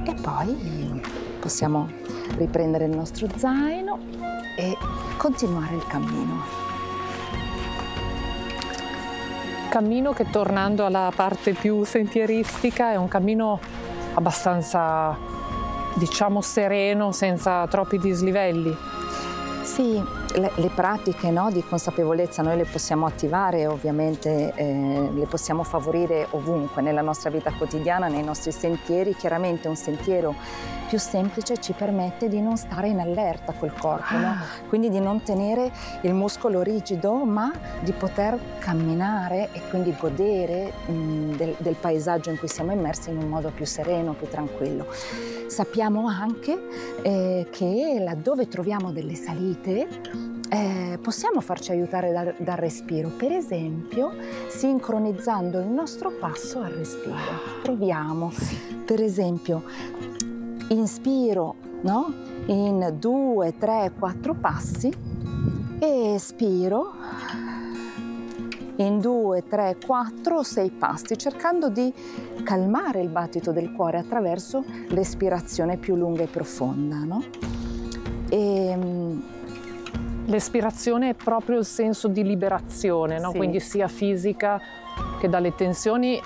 E poi possiamo riprendere il nostro zaino e continuare il cammino. Cammino che, tornando alla parte più sentieristica, è un cammino abbastanza, diciamo, sereno, senza troppi dislivelli. Sì, le pratiche, no, di consapevolezza noi le possiamo attivare, ovviamente le possiamo favorire ovunque nella nostra vita quotidiana, nei nostri sentieri. Chiaramente un sentiero più semplice ci permette di non stare in allerta col corpo, no? Quindi di non tenere il muscolo rigido, ma di poter camminare e quindi godere del paesaggio in cui siamo immersi in un modo più sereno, più tranquillo. Sappiamo anche che laddove troviamo delle salite possiamo farci aiutare dal respiro, per esempio sincronizzando il nostro passo al respiro. Proviamo, per esempio, inspiro, no? In 2, 3, 4 passi e espiro in 2, 3, 4 o 6 passi, cercando di calmare il battito del cuore attraverso l'espirazione più lunga e profonda, no? L'espirazione è proprio il senso di liberazione, no? Sì. Quindi sia fisica che dalle tensioni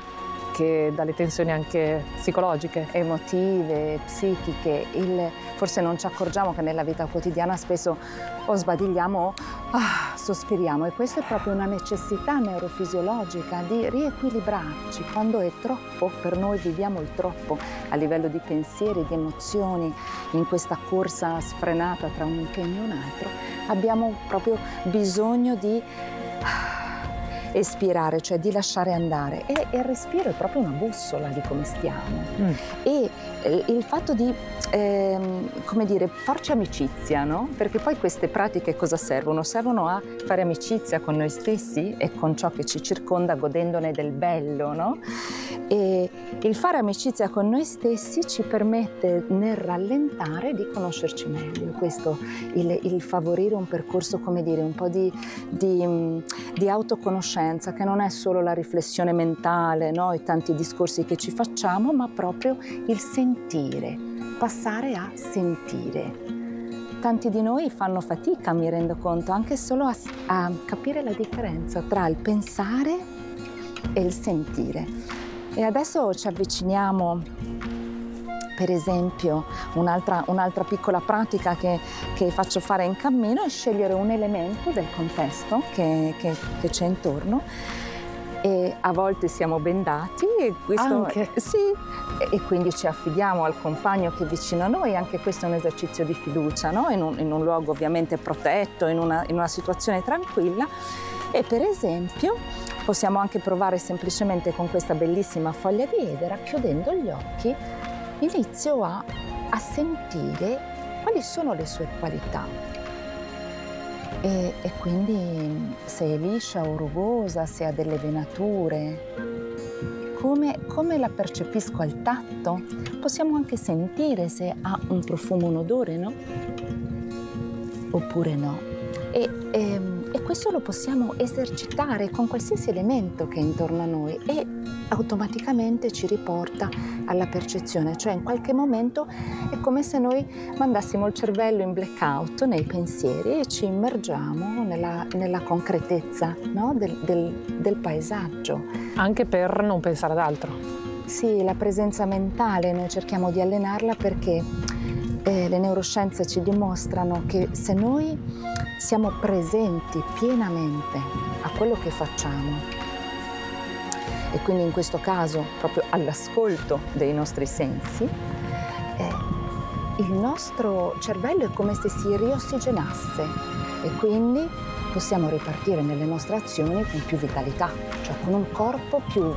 anche psicologiche. Emotive, psichiche. Forse non ci accorgiamo che nella vita quotidiana spesso o sbadigliamo o sospiriamo, e questa è proprio una necessità neurofisiologica di riequilibrarci. Quando è troppo, per noi viviamo il troppo a livello di pensieri, di emozioni, in questa corsa sfrenata tra un impegno e un altro, abbiamo proprio bisogno di espirare, cioè di lasciare andare, e il respiro è proprio una bussola di come stiamo. E il fatto di come dire, farci amicizia, no? Perché poi queste pratiche cosa servono? Servono a fare amicizia con noi stessi e con ciò che ci circonda, godendone del bello, no? E il fare amicizia con noi stessi ci permette nel rallentare di conoscerci meglio. Questo, il favorire un percorso, come dire, un po' di autoconoscenza, che non è solo la riflessione mentale, no? E tanti discorsi che ci facciamo, ma proprio il sentire, passare a sentire. Tanti di noi fanno fatica, mi rendo conto, anche solo a capire la differenza tra il pensare e il sentire. E adesso ci avviciniamo, per esempio, un'altra piccola pratica che faccio fare in cammino è scegliere un elemento del contesto che c'è intorno, e a volte siamo bendati e questo anche. Sì, e quindi ci affidiamo al compagno che è vicino a noi. Anche questo è un esercizio di fiducia, no? In un luogo ovviamente protetto, in una situazione tranquilla. E per esempio possiamo anche provare semplicemente con questa bellissima foglia di edera, chiudendo gli occhi, inizio a sentire quali sono le sue qualità. E quindi se è liscia o rugosa, se ha delle venature, come la percepisco al tatto. Possiamo anche sentire se ha un profumo, un odore, no? Oppure no. E questo lo possiamo esercitare con qualsiasi elemento che è intorno a noi, e automaticamente ci riporta alla percezione, cioè in qualche momento è come se noi mandassimo il cervello in blackout nei pensieri e ci immergiamo nella concretezza, no? del paesaggio. Anche per non pensare ad altro. Sì, la presenza mentale noi cerchiamo di allenarla, perché le neuroscienze ci dimostrano che se noi siamo presenti pienamente a quello che facciamo, e quindi in questo caso proprio all'ascolto dei nostri sensi, il nostro cervello è come se si riossigenasse, e quindi possiamo ripartire nelle nostre azioni con più vitalità, cioè con un corpo più